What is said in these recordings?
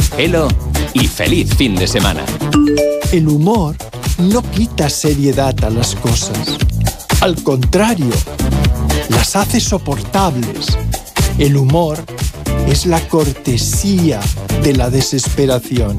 Helo y feliz fin de semana. El humor no quita seriedad a las cosas. Al contrario, las hace soportables. El humor es la cortesía de la desesperación.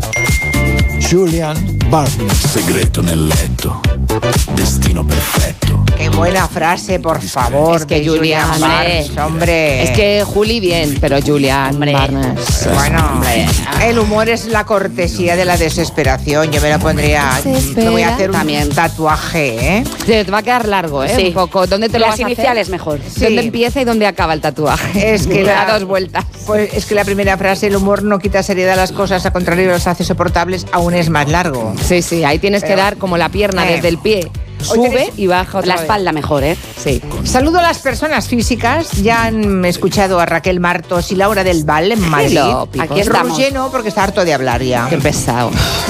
Julian Barnes. Segreto nel letto, destino perfetto. Qué buena frase, por favor, Es que de Julian Barnes, hombre. Es que Juli bien, pero Julian Barnes. Bueno, el humor es la cortesía de la desesperación. Yo me lo pondría. Me voy a hacer un tatuaje, ¿eh? Te va a quedar largo, ¿eh? Sí. Un poco. ¿Dónde te lo Las vas a hacer? iniciales mejor. Sí. ¿Dónde empieza y dónde acaba el tatuaje? Es que Le da la- 2 vueltas. Pues es que la primera frase, el humor no quita seriedad a las cosas, al contrario, los hace soportables, aún es más largo. Sí, sí, ahí tienes que Pero- dar como la pierna desde el pie. Sube tenéis- y baja otra La vez. espalda mejor, ¿eh? Sí. Saludo a las personas físicas. Ya han escuchado a Raquel Martos y Laura del Val en Madrid. Hello, people. Aquí estamos. Roger no, porque está harto de hablar ya. Qué pesado.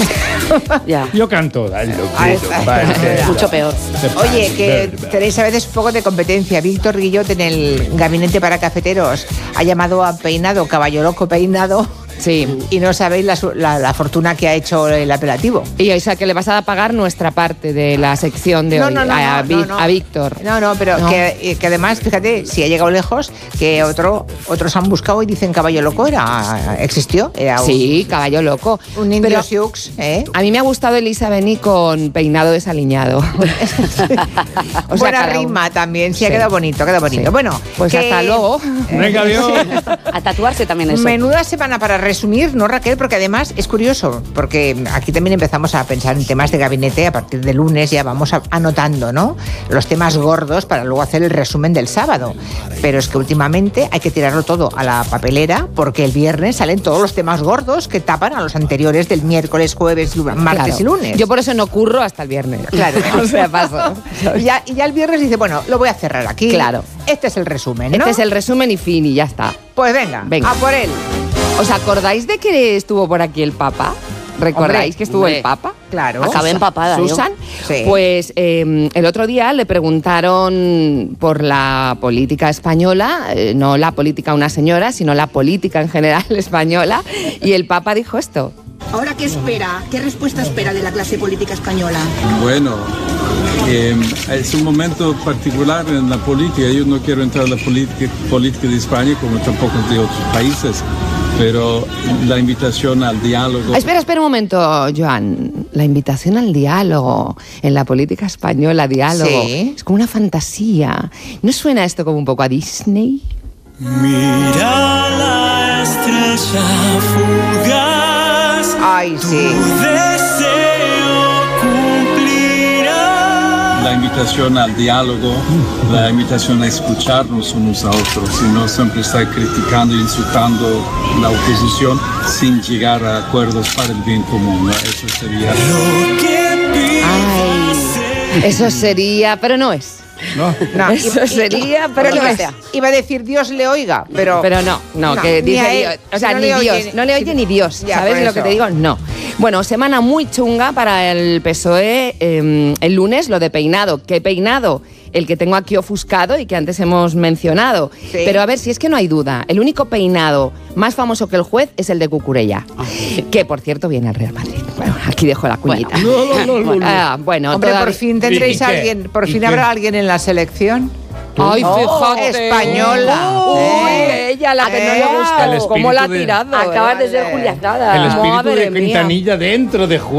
Ya. Yo canto. Dale, Ahí está. Mucho peor. Oye, que tenéis a veces un poco de competencia. Víctor Guillot en el gabinete para cafeteros ha llamado a Peinado Caballo Loco Peinado Sí. y no sabéis la fortuna que ha hecho el apelativo. Y o sea que le vas a pagar nuestra parte de la sección de hoy a Víctor. No, pero No. Que además, fíjate, si ha llegado lejos, que otros han buscado y dicen Caballo Loco existió. Era Sí, caballo loco. un indio Pero Sioux, ¿eh? a mí me ha gustado Elisa Beni con peinado desaliñado. O sea, Buena cada uno. rima también, sí, ha Sí. quedado bonito, ha quedado bonito. Sí. Bueno, Pues que- hasta luego. Venga, adiós. A tatuarse también eso. Menuda semana para resumir, ¿no, Raquel? Porque además es curioso, porque aquí también empezamos a pensar en temas de gabinete. A partir de lunes ya vamos anotando, ¿no? Los temas gordos para luego hacer el resumen del sábado. Pero es que últimamente hay que tirarlo todo a la papelera porque el viernes salen todos los temas gordos que tapan a los anteriores del miércoles, jueves, martes Claro. y lunes. Yo por eso no curro hasta el viernes. Claro. O sea, paso. Y ya el viernes dice, bueno, lo voy a cerrar aquí. Claro. Este es el resumen, ¿no? Este es el resumen y fin y ya está. Pues venga, Venga. a por él. ¿Os acordáis de que estuvo por aquí el Papa? ¿Recordáis Hombre, que estuvo hombre. el Papa? Claro. Acabé empapada yo. Susan. Sí. Pues el otro día le preguntaron por la política española, no la política una señora, sino la política en general española, y el Papa dijo esto. ¿Ahora qué espera? ¿Qué respuesta espera de la clase política española? Bueno, es un momento particular en la política. Yo no quiero entrar en la política de España como tampoco de otros países, pero la invitación al diálogo. Espera un momento, Joan. La invitación al diálogo en la política española, diálogo, Sí. es como una fantasía. ¿No suena esto como un poco a Disney? Mira la estrella fugaz, Ay, sí. deseo cumplirá. La invitación al diálogo, la invitación a escucharnos unos a otros y no siempre estar criticando e insultando la oposición sin llegar a acuerdos para el bien común, ¿no? Eso sería... Lo que Ay, eso sería, pero no es. No, Eso sería, pero no es. Iba a decir Dios le oiga, pero No, que ni dice a él. Dios. O sea, Si no ni le Dios. oye- No le oye ni Dios. Ya, ¿Sabes por lo que eso. te digo? No. Bueno, semana muy chunga para el PSOE. El lunes, lo de peinado. ¿Qué peinado? El que tengo aquí ofuscado y que antes hemos mencionado. Sí. Pero a ver, si es que no hay duda. El único peinado más famoso que el juez es el de Cucurella. Que, por cierto, viene al Real Madrid. Bueno, aquí dejo la cuñita. Bueno, Hombre, todavía- por fin tendréis ¿Y a qué? alguien, por ¿Y fin qué? habrá alguien en la selección. Ay, fíjate. Española. Uy, ella, la que no le gusta. El ¿Cómo la ha espíritu de- tirado? Acabas de ser Vale. Julián Nada. El espíritu Madre de mía. Quintanilla dentro de Julio.